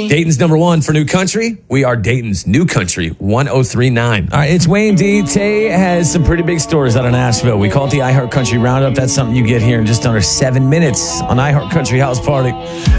Dayton's number one for new country. We are Dayton's new country, 103.9. All right, it's Wayne D. Tay has some pretty big stories out of Nashville. We call it the iHeart Country Roundup. That's something you get here in just under 7 minutes on iHeart Country House Party.